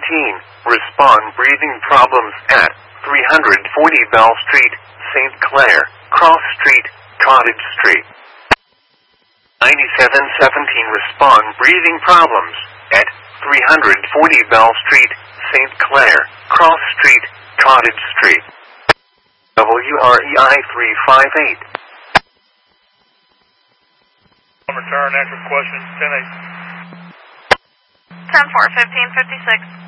respond breathing problems at 340 Bell Street, St. Clair, Cross Street, Cottage Street. 9717 respond breathing problems at 340 Bell Street, St. Clair, Cross Street, Cottage Street. WREI 358. Return, answer question 10-8. 10-4, 1556.